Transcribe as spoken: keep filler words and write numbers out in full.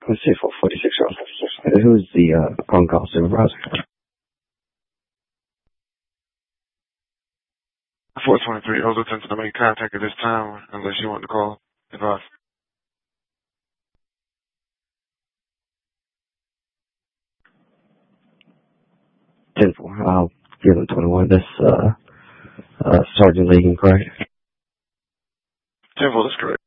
Let's see, for forty-six hours. Who's the uh, on-call supervisor? four twenty-three, I was attempting to make contact at this time, unless you want to call. Advice. ten four, I'll give him twenty-one. This, uh, uh, Sergeant Legan, correct? ten four, that's correct.